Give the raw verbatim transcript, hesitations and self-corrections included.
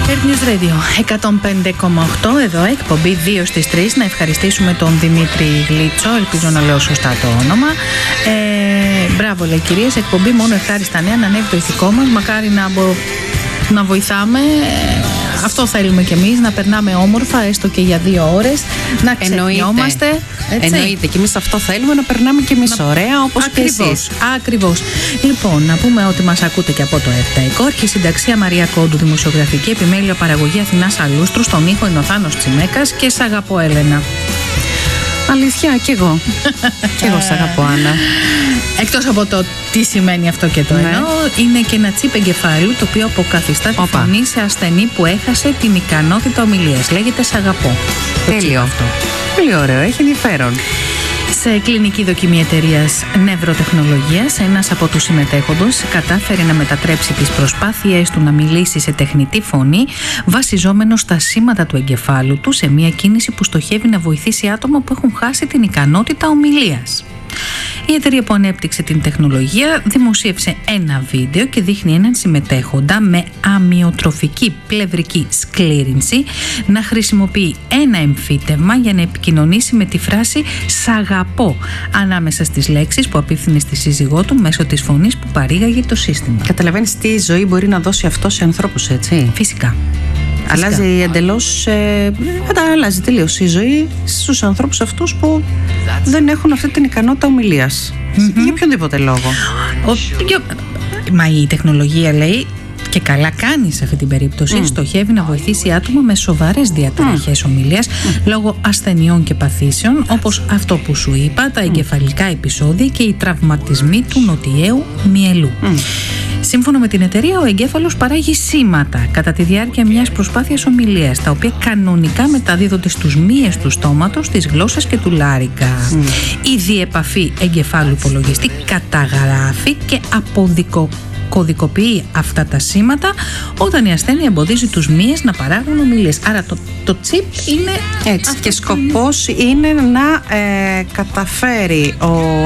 Earth News Radio εκατόν πέντε κόμμα οκτώ, εδώ εκπομπή δύο στις τρεις. Να ευχαριστήσουμε τον Δημήτρη Γλίτσο, ελπίζω να λέω σωστά το όνομα. Ε, μπράβο λέει κυρίες, εκπομπή μόνο ευχάριστα νέα, να ανέβει το ηθικό μας, μακάρι να, μπο... να βοηθάμε. Αυτό θέλουμε κι εμείς, να περνάμε όμορφα, έστω και για δύο ώρες, να ξεχνιόμαστε. Εννοείται, και εμείς αυτό θέλουμε, να περνάμε κι εμείς να... ωραία, όπως ακριβώς, και εσείς. Ακριβώς. Λοιπόν, να πούμε ότι μας ακούτε και από το ΕΦΤΑΙΚΟ. Αρχισυνταξία Μαρία Κόντου, δημοσιογραφική επιμέλεια παραγωγή Αθηνάς Αλούστρου, στον ήχο είναι ο Θάνος Τσιμέκας και σ' αγαπώ Έλενα. Αλήθεια, κι εγώ. Κι εγώ σ' αγαπώ, Άννα. Εκτός από το τι σημαίνει αυτό και το ναι. εννοώ, είναι και ένα τσίπ εγκεφάλου το οποίο αποκαθιστά τη φωνή σε ασθενή που έχασε την ικανότητα ομιλίας. Λέγεται σ' αγαπώ. Τέλειο αυτό. Πολύ ωραίο, έχει ενδιαφέρον. Σε κλινική δοκιμή εταιρείας νευροτεχνολογίας, ένας από τους συμμετέχοντες κατάφερε να μετατρέψει τις προσπάθειές του να μιλήσει σε τεχνητή φωνή, βασιζόμενος στα σήματα του εγκεφάλου του, σε μια κίνηση που στοχεύει να βοηθήσει άτομα που έχουν χάσει την ικανότητα ομιλίας. Η εταιρεία που ανέπτυξε την τεχνολογία δημοσίευσε ένα βίντεο και δείχνει έναν συμμετέχοντα με αμυοτροφική πλευρική σκλήρυνση να χρησιμοποιεί ένα εμφύτευμα για να επικοινωνήσει με τη φράση «Σ' αγαπώ» ανάμεσα στις λέξεις που απίφθινε στη σύζυγό του μέσω της φωνής που παρήγαγε το σύστημα. Καταλαβαίνεις τι ζωή μπορεί να δώσει αυτό σε ανθρώπους, έτσι. Φυσικά. Αλλάζει εντελώς, ε, αλλάζει τελείως η ζωή στους ανθρώπους αυτούς που δεν έχουν αυτή την ικανότητα ομιλίας. Mm-hmm. Για οποιονδήποτε λόγο. Ο, ποιο, μα η τεχνολογία λέει, και καλά κάνει σε αυτή την περίπτωση, mm. στοχεύει να βοηθήσει άτομα με σοβαρές διαταραχές mm. ομιλίας mm. λόγω ασθενειών και παθήσεων, όπως αυτό που σου είπα, τα εγκεφαλικά επεισόδια και οι τραυματισμοί του νοτιαίου μυελού. Mm. Σύμφωνα με την εταιρεία, ο εγκέφαλος παράγει σήματα κατά τη διάρκεια μιας προσπάθειας ομιλίας, τα οποία κανονικά μεταδίδονται στους μύες του στόματος, της γλώσσας και του λάρυγκα. Mm. Η διεπαφή εγκεφάλου υπολογιστή καταγράφει και αποδικο... κωδικοποιεί αυτά τα σήματα όταν η ασθένεια εμποδίζει τους μύες να παράγουν ομιλίες. Άρα το, το τσιπ είναι έτσι. Και σκοπός είναι να ε, καταφέρει ο